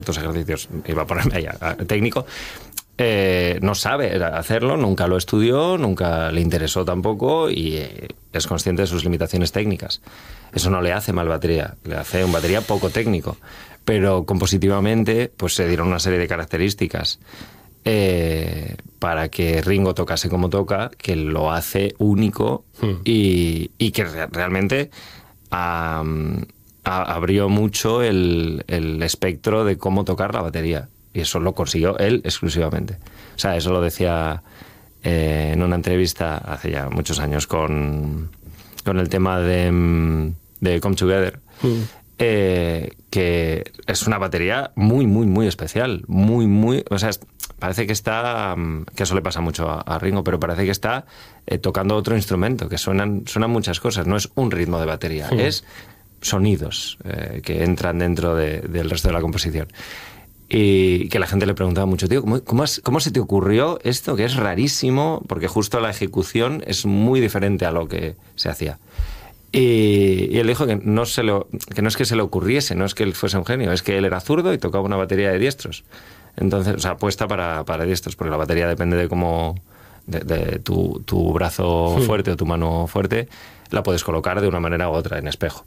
estos ejercicios, iba a ponerme ahí técnico, no sabe hacerlo, nunca lo estudió, nunca le interesó tampoco y es consciente de sus limitaciones técnicas. Eso no le hace mal batería, le hace un batería poco técnico, pero compositivamente pues se dieron una serie de características para que Ringo tocase como toca, que lo hace único y que realmente abrió mucho el espectro de cómo tocar la batería. Y eso lo consiguió él exclusivamente. O sea, eso lo decía en una entrevista hace ya muchos años con el tema de Come Together, que es una batería muy, muy, muy especial. Muy, muy... O sea, parece que está... Que eso le pasa mucho a Ringo, pero parece que está tocando otro instrumento, que suenan muchas cosas. No es un ritmo de batería, es sonidos que entran dentro del resto de la composición. Y que la gente le preguntaba mucho, tío, ¿cómo se te ocurrió esto? Que es rarísimo, porque justo la ejecución es muy diferente a lo que se hacía. Y él dijo que no es que se le ocurriese, no es que él fuese un genio, es que él era zurdo y tocaba una batería de diestros. Entonces, o sea, puesta para diestros, porque la batería depende de cómo... de tu brazo fuerte o tu mano fuerte, la puedes colocar de una manera u otra en espejo.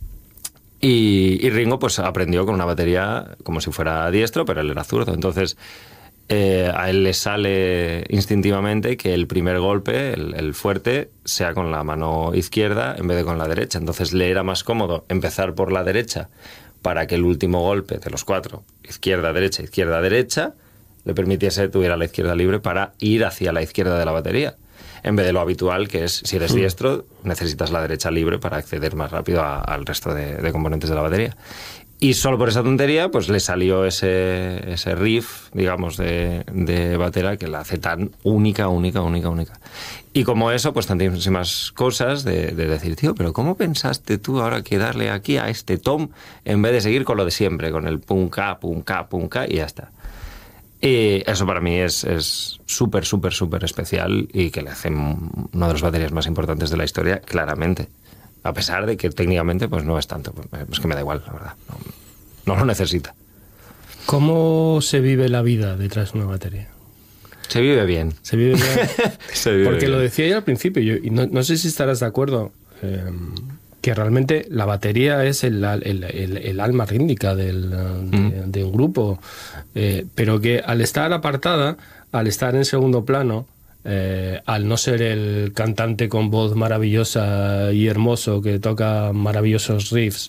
Y Ringo pues aprendió con una batería como si fuera diestro, pero él era zurdo. Entonces a él le sale instintivamente que el primer golpe, el fuerte, sea con la mano izquierda en vez de con la derecha. Entonces le era más cómodo empezar por la derecha para que el último golpe de los 4, izquierda, derecha, le permitiese, tuviera la izquierda libre para ir hacia la izquierda de la batería. En vez de lo habitual, que es, si eres diestro, necesitas la derecha libre para acceder más rápido al resto de componentes de la batería. Y solo por esa tontería, pues le salió ese riff, digamos, de batera que la hace tan única. Y como eso, pues tantísimas cosas de decir, tío, pero ¿cómo pensaste tú ahora que darle aquí a este tom en vez de seguir con lo de siempre, con el pum-ca, y ya está? Y eso para mí es súper especial y que le hace una de las baterías más importantes de la historia, claramente. A pesar de que técnicamente pues no es tanto. Es que me da igual, la verdad. No lo necesita. ¿Cómo se vive la vida detrás de una batería? Se vive bien. Se vive bien. Porque bien. Lo decía yo al principio, y no sé si estarás de acuerdo, que realmente la batería es el alma rítmica de un grupo, pero que al estar apartada, al estar en segundo plano, al no ser el cantante con voz maravillosa y hermoso que toca maravillosos riffs,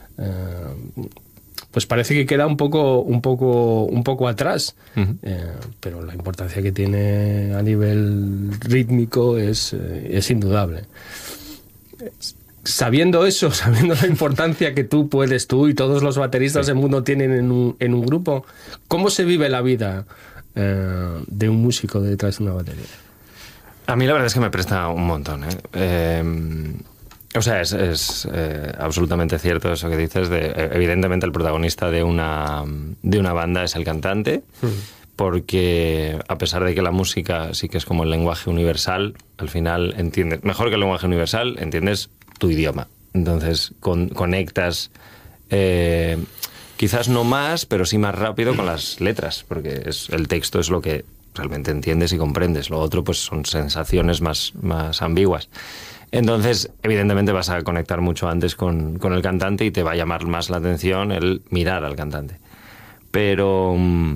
pues parece que queda un poco atrás. Pero la importancia que tiene a nivel rítmico es indudable. Sabiendo eso, sabiendo la importancia que tú y todos los bateristas del mundo tienen en un grupo, ¿cómo se vive la vida de un músico detrás de una batería? A mí la verdad es que me presta un montón, o sea, es absolutamente cierto eso que dices. Evidentemente el protagonista de una banda es el cantante, porque a pesar de que la música sí que es como el lenguaje universal, al final entiendes, mejor que el lenguaje universal, entiendes tu idioma. Entonces conectas, quizás no más, pero sí más rápido con las letras, porque el texto es lo que realmente entiendes y comprendes. Lo otro pues son sensaciones más ambiguas. Entonces, evidentemente vas a conectar mucho antes con el cantante y te va a llamar más la atención el mirar al cantante. Pero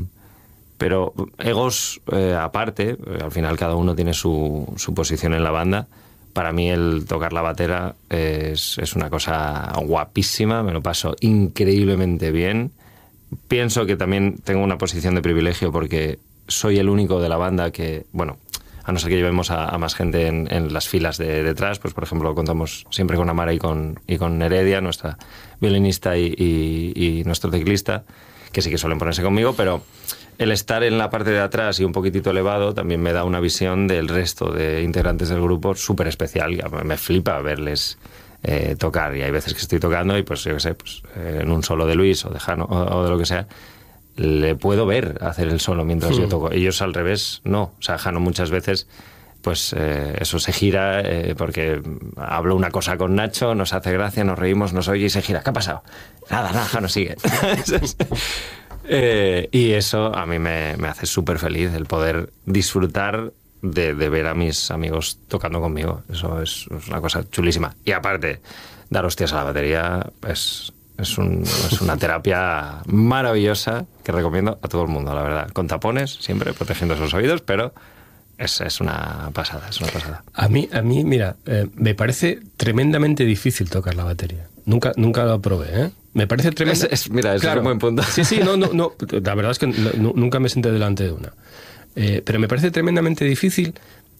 egos aparte, al final cada uno tiene su posición en la banda. Para mí el tocar la batera es una cosa guapísima, me lo paso increíblemente bien. Pienso que también tengo una posición de privilegio porque soy el único de la banda que, bueno, a no ser que llevemos a más gente en las filas de detrás, pues por ejemplo contamos siempre con Amara y con Heredia, nuestra violinista y nuestro teclista, que sí que suelen ponerse conmigo, pero el estar en la parte de atrás y un poquitito elevado también me da una visión del resto de integrantes del grupo súper especial. Me flipa verles tocar, y hay veces que estoy tocando y pues yo qué sé, pues, en un solo de Luis o de Jano o de lo que sea, le puedo ver hacer el solo mientras yo toco. Ellos al revés, no. O sea, Jano muchas veces pues eso se gira porque hablo una cosa con Nacho, nos hace gracia, nos reímos, nos oye y se gira. ¿Qué ha pasado? Nada, Jano sigue. Y eso a mí me hace súper feliz, el poder disfrutar de ver a mis amigos tocando conmigo. Eso es una cosa chulísima. Y aparte, dar hostias a la batería es una terapia maravillosa que recomiendo a todo el mundo, la verdad. Con tapones, siempre protegiendo esos oídos, pero es una pasada, es una pasada. A mí mira, me parece tremendamente difícil tocar la batería. Nunca lo probé, ¿eh? Me parece tremendo. Mira, es un buen punto. Sí, no. La verdad es que nunca me senté delante de una. Pero me parece tremendamente difícil,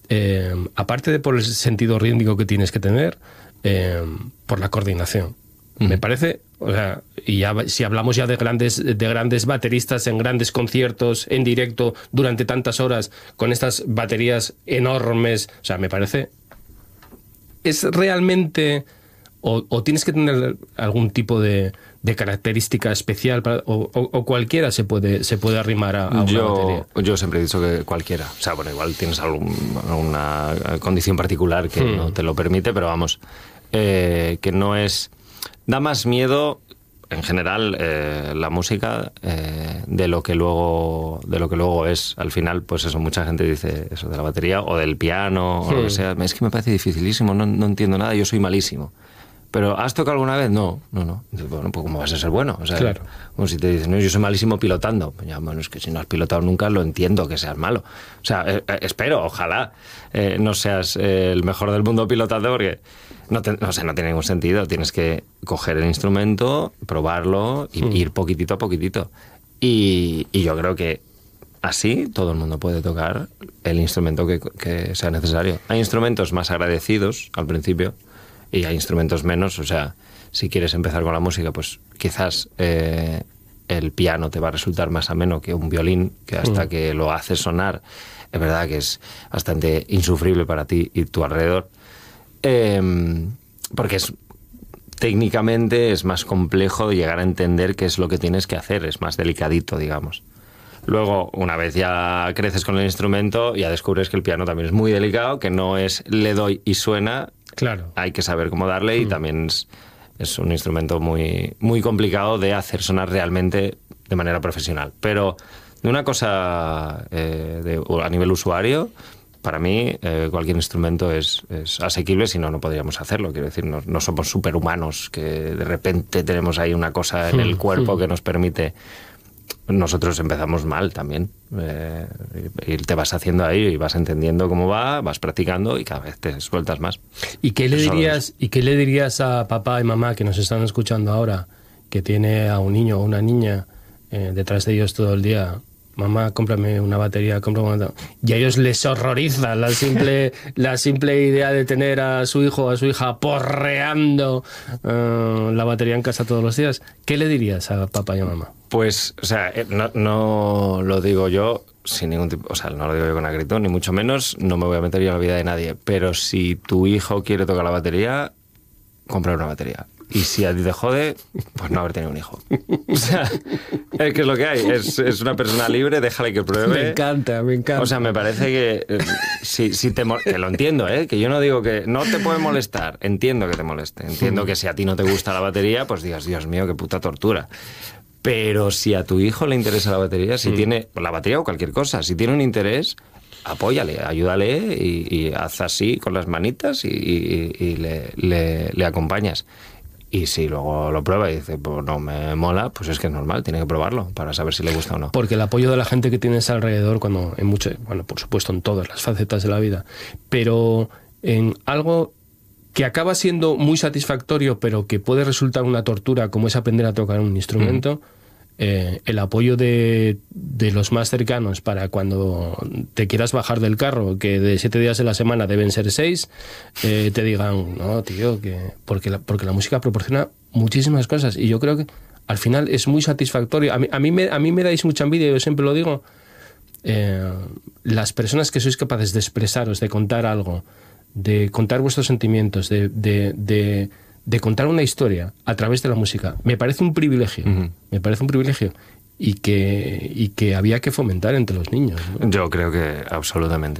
aparte de por el sentido rítmico que tienes que tener, por la coordinación. Me parece, o sea, y ya si hablamos ya de grandes bateristas en grandes conciertos, en directo, durante tantas horas, con estas baterías enormes, o sea, me parece... ¿Es realmente... o tienes que tener algún tipo de característica especial o cualquiera se puede arrimar a una batería? Yo siempre he dicho que cualquiera. O sea, bueno, igual tienes alguna condición particular que no te lo permite, pero vamos, que no es... Da más miedo, en general, la música de lo que luego es. Al final, pues eso, mucha gente dice eso de la batería o del piano o lo que sea. Es que me parece dificilísimo, no entiendo nada, yo soy malísimo. Pero ¿has tocado alguna vez? No. Dices, bueno, pues ¿cómo vas a ser bueno? O sea, claro. Como si te dicen, no, yo soy malísimo pilotando. Pues ya, bueno, es que si no has pilotado nunca, lo entiendo que seas malo. O sea, espero, ojalá no seas el mejor del mundo pilotando, porque no tiene ningún sentido. Tienes que coger el instrumento, probarlo y ir poquitito a poquitito. Y yo creo que así todo el mundo puede tocar el instrumento que sea necesario. Hay instrumentos más agradecidos al principio, y hay instrumentos menos. O sea, si quieres empezar con la música, pues quizás el piano te va a resultar más ameno que un violín, que hasta que lo haces sonar, es verdad que es bastante insufrible para ti y tu alrededor. Porque técnicamente es más complejo llegar a entender qué es lo que tienes que hacer, es más delicadito, digamos. Luego, una vez ya creces con el instrumento, ya descubres que el piano también es muy delicado, que no es le doy y suena. Claro. Hay que saber cómo darle y también es un instrumento muy, muy complicado de hacer sonar realmente de manera profesional. Pero de una cosa a nivel usuario, para mí cualquier instrumento es asequible, si no, no podríamos hacerlo. Quiero decir, no somos superhumanos, que de repente tenemos ahí una cosa en el cuerpo que nos permite... Nosotros empezamos mal también, y te vas haciendo ahí y vas entendiendo cómo vas practicando y cada vez te sueltas más. ¿Y qué le dirías a papá y mamá que nos están escuchando ahora, que tiene a un niño o una niña detrás de ellos todo el día? Mamá, cómprame una batería, y a ellos les horroriza la simple idea de tener a su hijo o a su hija porreando la batería en casa todos los días. ¿Qué le dirías a papá y a mamá? Pues, o sea, no lo digo yo sin ningún tipo, o sea, no lo digo yo con acritud, ni mucho menos, no me voy a meter yo en la vida de nadie, pero si tu hijo quiere tocar la batería, compra una batería. Y si a ti te jode, pues no haber tenido un hijo. O sea, es que es lo que hay. Es una persona libre, déjale que pruebe. Me encanta. O sea, me parece que que lo entiendo, ¿eh? Que yo no digo que no te puede molestar. Entiendo que te moleste. Entiendo que si a ti no te gusta la batería, pues digas, Dios mío, qué puta tortura. Pero si a tu hijo le interesa la batería, si tiene la batería o cualquier cosa, si tiene un interés, apóyale, ayúdale y haz así con las manitas y le acompañas. Y si luego lo prueba y dice, pues no me mola, pues es que es normal, tiene que probarlo para saber si le gusta o no. Porque el apoyo de la gente que tienes alrededor, bueno, por supuesto en todas las facetas de la vida, pero en algo que acaba siendo muy satisfactorio, pero que puede resultar una tortura, como es aprender a tocar un instrumento, el apoyo de los más cercanos para cuando te quieras bajar del carro, que de 7 días de la semana deben ser 6, te digan, no, tío, porque la música proporciona muchísimas cosas, y yo creo que al final es muy satisfactorio. A mí me dais mucha envidia, yo siempre lo digo, las personas que sois capaces de expresaros, de contar algo, de contar vuestros sentimientos, de contar una historia a través de la música. Me parece un privilegio. Me parece un privilegio. Y que había que fomentar entre los niños, ¿no? Yo creo que absolutamente.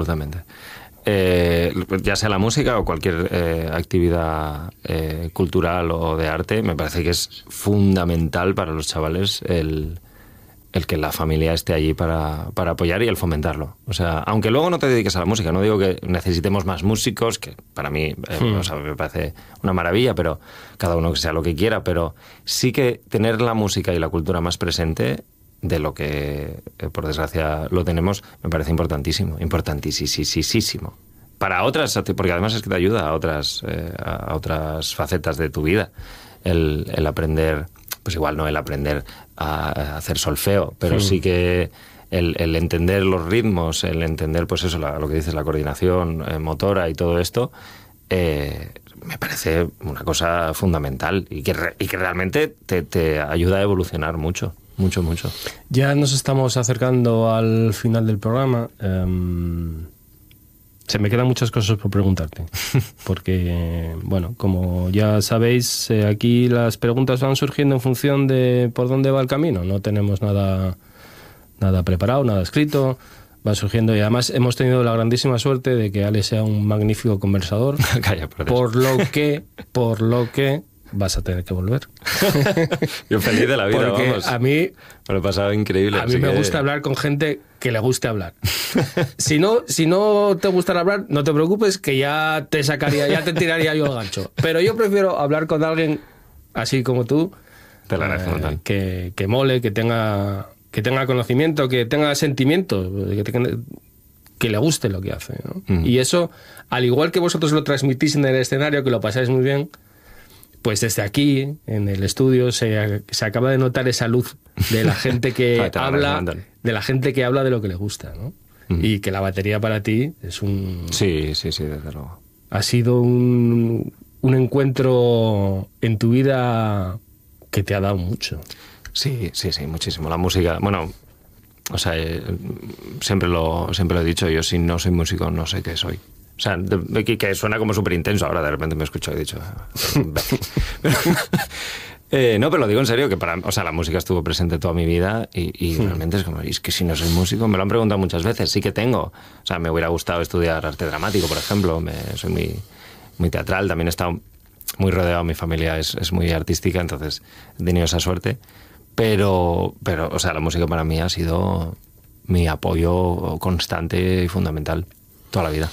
Ya sea la música o cualquier actividad cultural o de arte, me parece que es fundamental para los chavales el el que la familia esté allí para apoyar y el fomentarlo. O sea, aunque luego no te dediques a la música, no digo que necesitemos más músicos, que para mí o sea, me parece una maravilla, pero cada uno que sea lo que quiera, pero sí que tener la música y la cultura más presente de lo que, por desgracia, lo tenemos, me parece importantísimo, importantísimo. Para otras, porque además es que te ayuda a otras facetas de tu vida, el aprender, pues igual no el aprender a hacer solfeo, pero sí que el entender los ritmos, el entender, pues eso, lo que dices, la coordinación motora y todo esto, me parece una cosa fundamental y que realmente te ayuda a evolucionar mucho. Mucho. Ya nos estamos acercando al final del programa. Se me quedan muchas cosas por preguntarte. Porque, bueno, como ya sabéis, aquí las preguntas van surgiendo en función de por dónde va el camino. No tenemos nada preparado, nada escrito. Va surgiendo y además hemos tenido la grandísima suerte de que Ale sea un magnífico conversador. Calla, por lo que vas a tener que volver. Yo feliz de la vida, porque vamos. A mí me lo he pasado increíble. A mí me gusta hablar con gente que le guste hablar. Si no te gustara hablar, no te preocupes, que ya te tiraría yo el gancho. Pero yo prefiero hablar con alguien así como tú, te lo agradezco, que mole, que tenga conocimiento, que tenga sentimiento, que le guste lo que hace, ¿no? Y eso, al igual que vosotros lo transmitís en el escenario, que lo pasáis muy bien, pues desde aquí, en el estudio, se acaba de notar esa luz de la gente que habla de lo que le gusta, ¿no? Y que la batería para ti es un... Sí, desde luego. Ha sido un encuentro en tu vida que te ha dado mucho. Sí, muchísimo. La música, bueno, o sea, siempre lo he dicho, yo si no soy músico no sé qué soy. O sea, que suena como súper intenso. Ahora de repente me escucho y he dicho... no, pero lo digo en serio, que la música estuvo presente toda mi vida y realmente es como, es que si no soy músico, me lo han preguntado muchas veces, sí que tengo. O sea, me hubiera gustado estudiar arte dramático, por ejemplo, soy muy teatral, también he estado muy rodeado, mi familia es muy artística, entonces he tenido esa suerte. Pero, o sea, la música para mí ha sido mi apoyo constante y fundamental. Toda la vida.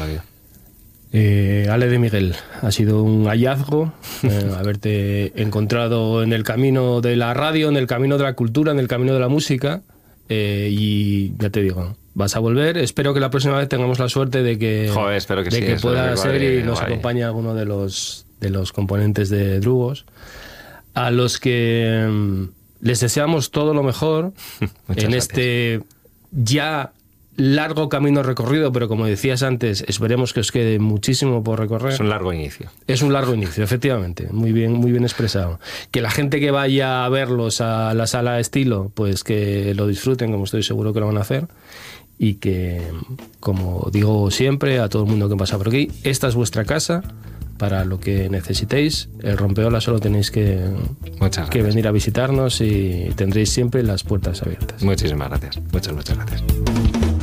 Ale de Miguel, ha sido un hallazgo haberte encontrado en el camino de la radio, en el camino de la cultura, en el camino de la música, y ya te digo, vas a volver. Espero que la próxima vez tengamos la suerte de que, espero que, que pueda ser y nos acompañe alguno de los componentes de Drugos, a los que les deseamos todo lo mejor en gracias. Este ya largo camino recorrido, pero como decías antes, esperemos que os quede muchísimo por recorrer. Es un largo inicio. Es un largo inicio, efectivamente, muy bien expresado. Que la gente que vaya a verlos a la Sala Estilo, pues que lo disfruten, como estoy seguro que lo van a hacer, y que, como digo siempre a todo el mundo que pasa por aquí, esta es vuestra casa. Para lo que necesitéis, el Rompeolas solo tenéis que venir a visitarnos y tendréis siempre las puertas abiertas. Muchísimas gracias. Muchas gracias.